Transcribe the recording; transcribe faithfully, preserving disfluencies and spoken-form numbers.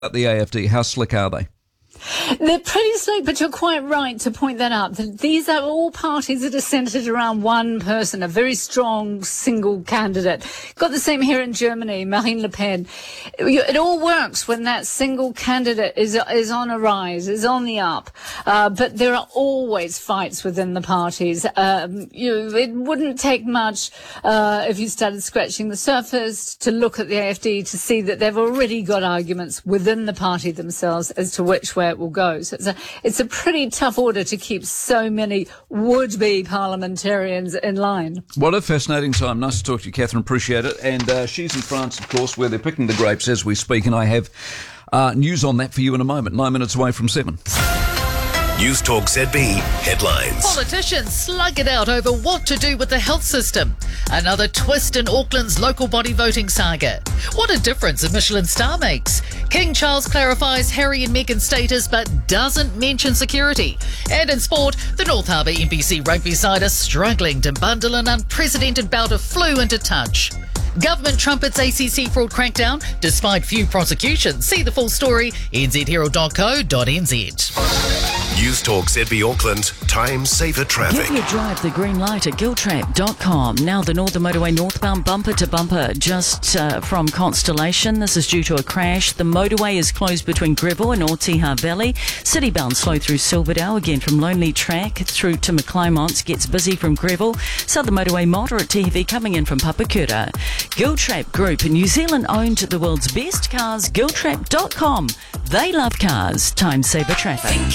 At the A F D, how slick are they? They're pretty slick, but you're quite right to point that out. These are all parties that are centred around one person, a very strong single candidate. Got the same here in Germany, Marine Le Pen. It all works when that single candidate is is on a rise, is on the up. Uh, but there are always fights within the parties. Um, you, it wouldn't take much uh, if you started scratching the surface to look at the A F D to see that they've already got arguments within the party themselves as to which way it will go. So it's a, it's a pretty tough order to keep so many would-be parliamentarians in line. What a fascinating time. Nice to talk to you, Catherine. Appreciate it. And uh, she's in France, of course, where they're picking the grapes as we speak, and I have uh, news on that for you in a moment. Nine minutes away from seven. News Talk Z B headlines. Politicians slug it out over what to do with the health system. Another twist in Auckland's local body voting saga. What a difference a Michelin star makes. King Charles clarifies Harry and Meghan's status but doesn't mention security. And in sport, the North Harbour N P C rugby side are struggling to bundle an unprecedented bout of flu into touch. Government trumpets A C C fraud crackdown despite few prosecutions. See the full story, n z herald dot co dot n z. News Talk Z B Auckland, time saver traffic. Give your drive the green light at giltrap dot com. Now the Northern Motorway northbound bumper to bumper just uh, from Constellation. This is due to a crash. The motorway is closed between Greville and Otiha Valley. Citybound slow through Silverdale, again from Lonely Track through to McClymonts. Gets busy from Greville. Southern Motorway moderate T V coming in from Papakura. Giltrap Group, New Zealand owned the world's best cars, giltrap dot com. They love cars. Time saver traffic.